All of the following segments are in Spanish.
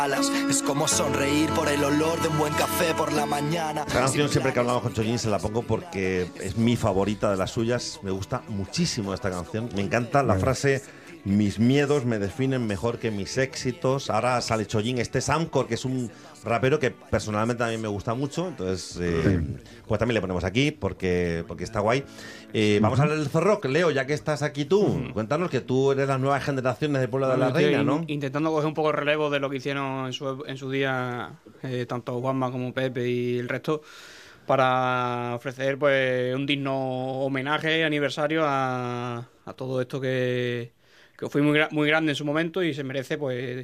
Es como sonreír por el olor de un buen café por la mañana. Esta canción siempre que hablamos con Chollín se la pongo porque es mi favorita de las suyas. Me gusta muchísimo esta canción. Me encanta la frase: mis miedos me definen mejor que mis éxitos. Ahora sale Chollín, Samcor, que es un rapero que personalmente a mí me gusta mucho. Entonces, pues también le ponemos aquí porque está guay. Vamos a hablar del Zorrock. Leo, ya que estás aquí tú, cuéntanos que tú eres las nuevas generaciones de Pueblo de la Reina, ¿no? Intentando coger un poco el relevo de lo que hicieron en su día tanto Juanma como Pepe y el resto, para ofrecer pues un digno homenaje, aniversario a todo esto que fue muy grande en su momento y se merece pues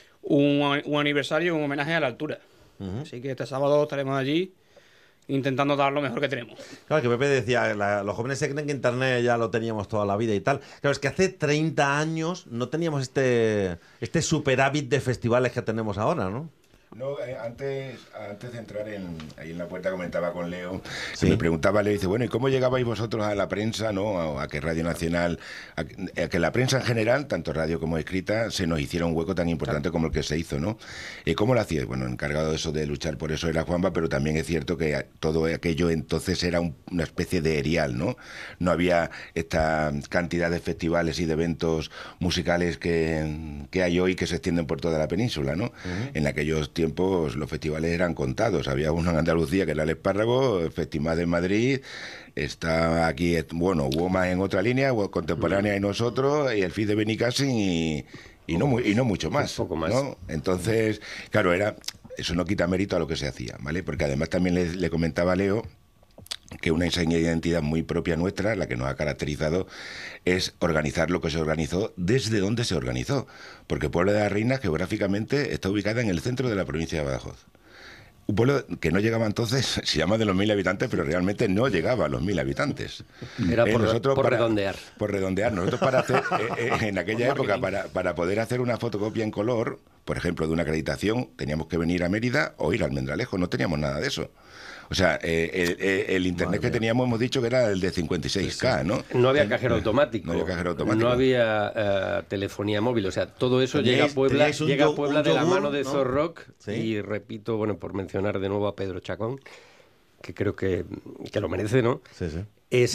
un aniversario, un homenaje a la altura. Así que este sábado estaremos allí intentando dar lo mejor que tenemos. Claro, que Pepe decía, los jóvenes se creen que Internet ya lo teníamos toda la vida y tal. Claro, es que hace 30 años no teníamos este superávit de festivales que tenemos ahora, ¿no? No, antes de entrar ahí en la puerta comentaba con Leo, ¿sí? Me preguntaba Leo, dice, bueno, ¿y cómo llegabais vosotros a la prensa, no? A que Radio Nacional, a que la prensa en general, tanto radio como escrita, se nos hiciera un hueco tan importante como el que se hizo, ¿no? ¿Cómo lo hacíais? Bueno, encargado de eso, de luchar por eso era Juanma, pero también es cierto que todo aquello entonces era una especie de erial, ¿no? No había esta cantidad de festivales y de eventos musicales que hay hoy que se extienden por toda la península, ¿no? En aquellos tiempos los festivales eran contados. Había uno en Andalucía que era el Espárrago, el Festival de Madrid, está aquí, bueno, hubo más en otra línea, contemporánea y nosotros, y el FIS de Benicassin y no mucho más, poco más, ¿no? Entonces, claro, eso no quita mérito a lo que se hacía, ¿vale? Porque además también le comentaba a Leo que una seña de identidad muy propia nuestra, la que nos ha caracterizado, es organizar lo que se organizó desde donde se organizó. Porque Pueblo de la Reina geográficamente está ubicada en el centro de la provincia de Badajoz. Un pueblo que no llegaba entonces, se llama de los 1.000 habitantes, pero realmente no llegaba a los 1.000 habitantes. Era por redondear. Por redondear. Nosotros para hacer, en aquella época, para poder hacer una fotocopia en color, por ejemplo, de una acreditación, teníamos que venir a Mérida o ir al Almendralejo, no teníamos nada de eso. O sea, el internet que teníamos, hemos dicho que era el de 56K, ¿no? No había cajero automático. No había cajero automático. No había telefonía móvil. O sea, todo eso llega a Puebla de la mano de Zorrock. ¿Sí? Y repito, bueno, por mencionar de nuevo a Pedro Chacón, que creo que lo merece, ¿no? Sí, sí.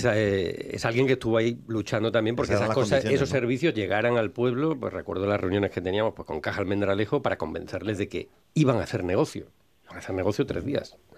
Es alguien que estuvo ahí luchando también porque esas cosas, esos servicios llegaran al pueblo. Pues recuerdo las reuniones que teníamos pues con Caja Almendralejo para convencerles de que iban a hacer negocio. Iban a hacer negocio 3 días.